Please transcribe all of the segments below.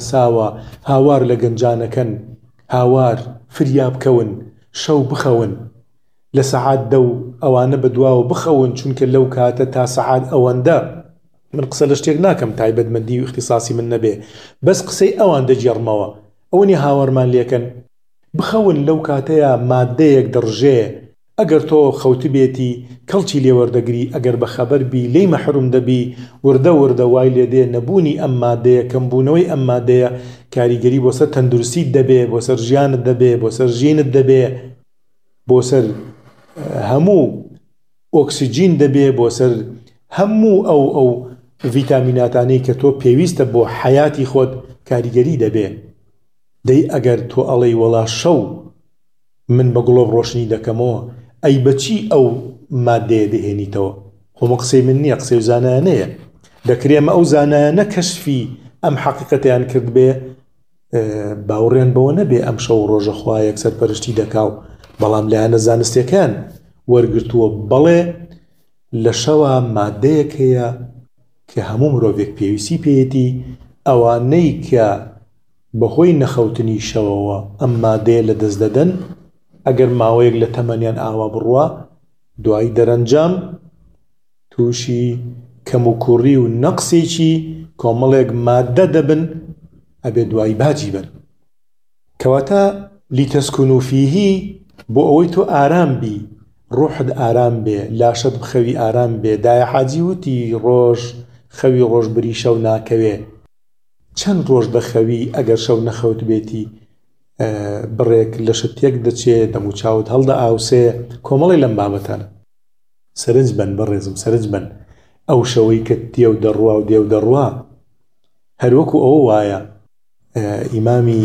ساوە هاوار لە گەنجانەکەن هاوار فریاب کەون شەو بخەون لە سەعات 10 ئەوانە بەدواوە بخەون چونکە لەو کاتە تا سەعات ئەوەندە من قسە لە شتێک ناکەم تایبەتمەندی و اختصاصی من نەبێ بەس قسەی ئەوان دەجێڕمەوە ئەوەنی هاوارمان لێکەن بخەون لەو کاتەیە مادەیەک دڕژێ ئەگەر تۆ خەوت بێتی کەڵکی لێوەردەگری ئەگەر بە خەبەر بی لێی مەحروم دەبی وردە وردە وای لێدێ نەبوونی ئەم مادەیە کەمبوونەوەی ئەم مادەیە کاریگەری بۆ سەر تەندروستیت دەبێ بۆ سەر ژیانت دەبێ بۆ سەر ژینت دەبێ بۆ سەر هەموو ئۆکسیجین دەبێ بۆ سەر هەموو ئەو ڤیتامیناتانەی کە تۆ پێویستە بۆ حەیاتی خۆت کاریگەری دەبێ دەی ئەگەر تۆ ئەڵەی وەڵا شەو من بە گڵۆب ڕۆشنی دەکەمەوە ئەی بەچی ئەو مادەیە دەهێنیتەوە خۆمە قسەی من نییە قسەی زانایانەیە دەکرێمە ئەو زانایانە کەشفی ئەم حەقیقەتیان کرد بێ باوەڕێن بەوە نەبێ ئەم شەو ڕۆژە خوا یەکسەر پەرشتی دەکاو بەڵام لایەنە زانستیەکان وەرگرتووە بەڵێ لە شەوە مادەیەک هەیە کە هەموو مرۆڤێک پێویستی پێیەتی ئەوانەی کە بەهۆی نەخەوتنی شەوەوە ئەم مادەیە لە دەست دەدەن ئەگەر ماوەیەک لە تەمەنیان ئاوا بڕوە دوای دەرەنجام تووشی کەموکوڕی و نەقسێکی کۆمەڵێک مادە دەبن ئەبێ دوای باجی بن کەواتە لیتەسکونوا فیه بۆ ئەوەی تۆ ئارام بی ڕوحت ئارام بێ لاشت بخەوی ئارام بێ دایە حاجی وتی ڕۆژ خەوی ڕۆژبری شەو ناکەوێ چەند ڕۆژ دەخەوی ئەگەر شەو نەخەوت بێتی بڕێک لە شتێک دەچێت دەم و چاوت هەڵدە ئاوسێ کۆمەڵی لەم بابەتانە سەرنج بن بەڕێزم سەرنج بن ئەو شەوەی کە دێو دەڕوا و دێو دەڕوا هەروەکو ئەوە وایە ئیمامی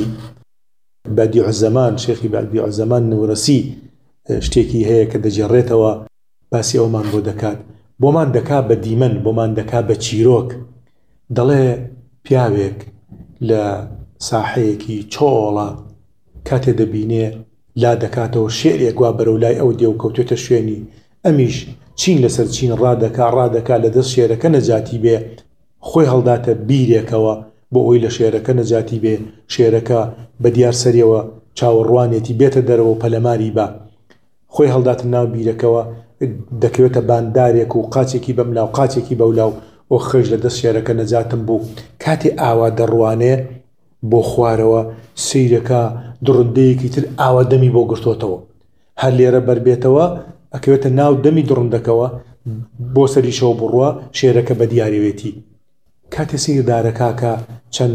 بەدیع زەمان شێخی بەدیع زەمان نورەسی شتێکی هەیە کە دەجێڕێتەوە باسی ئەومان بۆ دەکات بۆمان دەکا بە دیمەن بۆمان دەکا بە چیرۆک دەڵێ پیاوێک لە ساحەیەکی چۆڵە کاتێ دەبینێ لا دەکاتەوە شێرێک وا بەرەولای ئەو دێو کەوتێتە شوێنی ئەمیش چین لەسەر چین ڕادەکا لە دەست شێرەکە نەجاتی بێ خۆی هەڵداتە بیرێکەوە بۆ ئەوی لە شێرەکە نەجاتی بێ شێرەکە بە دیار سەریەوە چاوەڕوانێتی بێتە دەرەوە پەلەماری بە خۆی هەڵداتە ناو بیرەکەوە دەکەوێتە باندارێک و قاچێکی بەملاو قاچێکی بەولاو ئۆ خێش لە دەست شێرەکە نەجاتم بوو کاتێ ئاوا دەڕوانێ بۆ خوارەوە سەیرەکە دڕندەیەکی تر ئاوا دەمی بۆ گرتوتەوە هەر لێرە بەربێتەوە ئەکەوێتە ناو دەمی دڕندەکەوە بۆ سەری شەو بڕوە شێرەکە بە دیارەوێتی کاتێ سیردارەکە چەند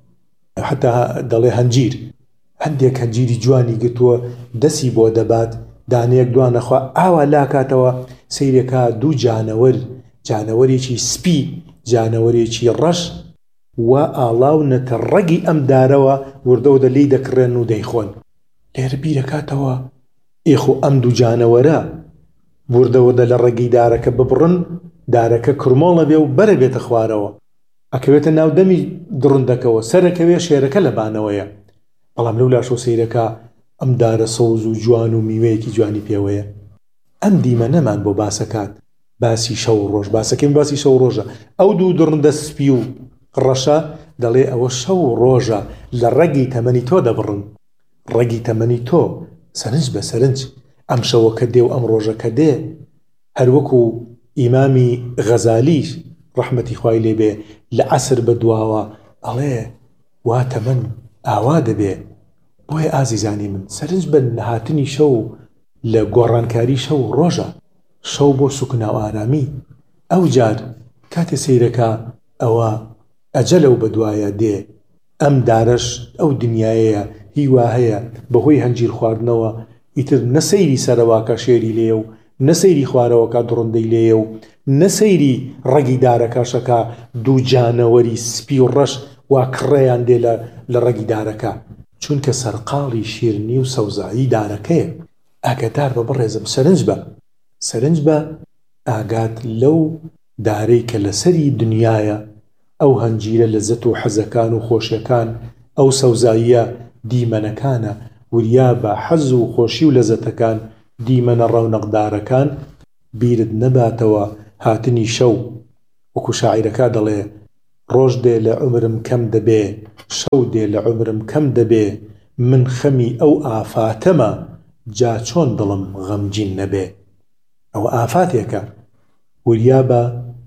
حتا دەڵێ هەنجیر هەندێک هەنجیری جوانی گرتووە دەسی بۆ دەبات دانەیەک دوانەخوا ئاوا لاکاتەوە سەیرەکە دوو جانەوەرێکی سپی جانەوەرێکی ڕەش و ئاڵاونەتە ڕەگی ئەم دارەوە وردە لی دەکڕێن و دەیخۆن لێرە بیرەکاتەوە ئێخۆ ئەم دوو جانەوەرە وردە لە ڕێگەی دارەکە ببڕن دارەکە کرمۆڵە بێ و بەرە بێتە خوارەوە ئەکەوێتە ناو دەمی دڕندەکەوە سەرەکەوێ شێرەکە لە بانەوەیە بەڵام لەو لاشۆ سەیرەکە ئەم دارە سەوز و جوان و میوەیەکی جوانی پێوەیە ئەم دیمە نەمان بۆ باسەکات باسی شەو ڕۆژ باسەکەم باسی شەو ڕۆژە ئەو دوو دڕندە سپی و ڕەشە دەڵێ ئەوە شەو ڕۆژە لە ڕەگی تەمەنی تۆ دەبڕن ڕەگی تەمەنی تۆ سەرنج بە سەرنج ئەم شەوە کە دێ و ئەم ڕۆژە کە دێ هەروەکو ئیمامی غەزالیش ڕەحمەتی خوای لێبێ لە عەسر بەدواوە ئەڵێ وا تەمەن ئاوا دەبێ بۆیە ئازیزانی من سەرنج بن لە هاتنی شەو لە گۆڕانکاری شەو ڕۆژە شەو بۆ سوکنا و ئارامی ئەو جار کاتێ سەیرەکە ئەوە ئەجەلەو بەدوایە دێ ئەم دارەش ئەو دنیایەیە هیوا هەیە بەهۆی هەنجیر خواردنەوە ئیتر نەسەیری سەرەواکە شێری لێ و نەسەیری خوارەوەکە دڕندەی لێیە و نەسەیری ڕەگی دارەکەشەکە دوو جانەوەری سپی و ڕەش وا کڕێیان دێ لە ڕەگی دارەکە چونکە سەرقاڵی شیرنی و سەوزایی دارەکەیە ئاگادار بە بڕێزم سەرنج بە ئاگات لەو دارەی کە لەسەری دنیایە ئەو هەنجیرە لەزەت و حەزەکان و خۆشیەکان ئەو سەوزاییە دیمەنەکانە وریا بە حەز و خۆشی و لەزەتەکان دیمەنە ڕەونەقدارەکان بیرت نەباتەوە هاتنی شەو وەکو شاعیرەکە دەڵێ ڕۆژ دێ لە عمرم کەم دەبێ شەو دێ لە عمرم کەم دەبێ من خەمی ئەو ئافاتەمە جا چۆن دڵم غەمگین نەبێ. ئەوە ئافاتێکە وریا بە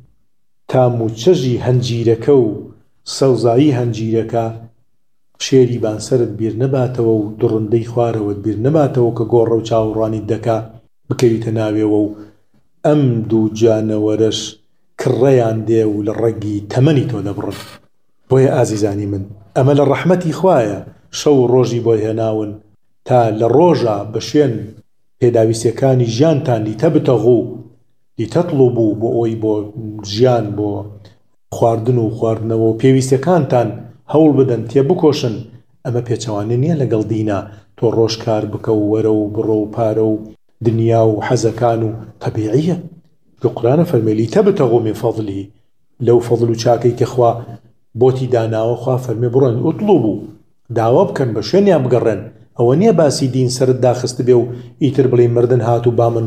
تام و چەژی هەنجیرەکە و سەوزایی هەنجیرەکە شێری بانسەرت بیر نەباتەوە و دڕندەی خوارەوەت بیر نەباتەوە کە گۆڕە و چاوەڕوانی دەکا بکەویتە ناوێەوە و ئەم دوو جانەوەرەش کڕەیان دێ و لە ڕەگی تەمەنی تۆ دەبڕن. بۆیە ئازیزانی من ئەمە لە ڕەحمەتی خوایە شەو و ڕۆژی بۆ هێناون تا لە ڕۆژە بە شوێن پێداویستەکانی ژیانتان لیتە بتەغوو لیتەطلوبوو بۆ ئەوی بۆ ژیان بۆ خواردن و خواردنەوە و پێویستەکانتان هەوڵ بدەن تێبکۆشن. ئەمە پێچەوانە نییە لەگەڵ دینە تۆ ڕۆژکار بکە و وەرە و بڕۆ و پارە و دنیا و حەزەکان و تەبیعیە. قورآنە فەرمێ لیتەبتەغوا من فەضله لەو فەضل و چاکەی کە خوا بۆتی داناوە خوا فەرمێ بڕۆن ئوطلوبوا داوا بکەن بە شوێنیان بگەڕێن. ئەوە نییە باسی دین سەرت داخست بێ و ئیتر بڵێ مردن هات و با من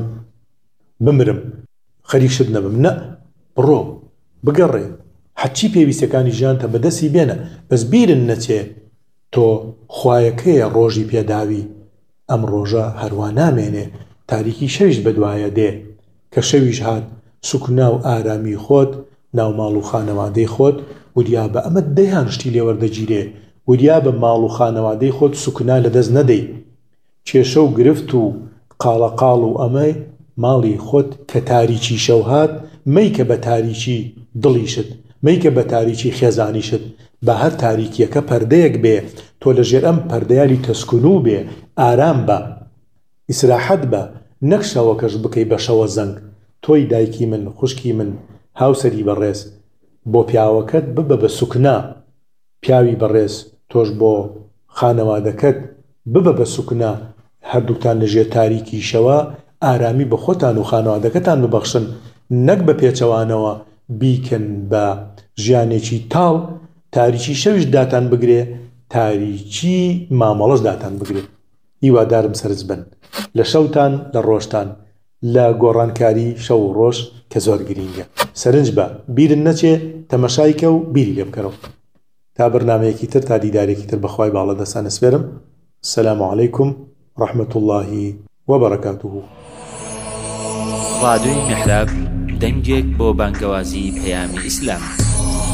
بمرم خەریکشت نەبم. نە بڕۆ بگەڕێ حەچی پێویستەکانی ژیانتە بەدەستی بێنە بەس بیرن نەچێ تۆ خوایەکەیە ڕۆژی پێداوی ئەم ڕۆژە هەروە نامێنێ تاریکی شەویش بەدوایە دێ کە شەویش هات سوکنا و ئارامی خۆت ناو ماڵ و خانەوادەی خۆت وریا بە ئەمە دەیان شتی لێوەردەگیرێ وریا بە ماڵ و خانەوادەی خۆت سوکنا لەدەست نەدەی کێشە و گرفت و قاڵەقاڵ و ئەمەی ماڵی خۆت کە تاریکی شەو هات مەیکە بە تاریکی دڵیشت مەیکە بە تاریکی خێزانیشت بە هەر تاریکیەکە پەردەیەک بێ تۆ لە ژێر ئەم پەردەیالی تەسکونوو بێ ئارام بە ئیسراحەت بە نەک شەوەکەش بکەی بە شەوە زەنگ. تۆی دایکی من خوشکی من هاوسەری بەڕێز بۆ پیاوەکەت ببە بە سوکنا پیاوی بەڕێز تۆش بۆ خانەوادەکەت ببە بە سوکنا هەردووکتان لەژێر تاریکی شەوە ئارامی بە خۆتان و خانەوادەکەتان ببەخشن نەک بە پێچەوانەوە بیکەن بە ژیانێکی تاڵ تاریکی شەویش داتان بگرێ تاریکی مامەڵەش داتان بگرێ. هیوادارم سەرج بن لە شەوتان لە ڕۆژتان لە گۆڕانکاری شەو و ڕۆژ کە زۆر گرینگە. سەرنج بە بیرن نەچێ تەمەشایکە و بیری لێ بکەرەوە. تا بەرنامەیەکی تر تا دیدارێکی تر بەخوای باڵە دەسانە سپێرم. السلام عەلەیکوم ڕەحمەت الله وبەرەکاتوه. ڕادیۆی میحراب دەنگێک بۆ بانگەوازی پەیامی ئیسلام.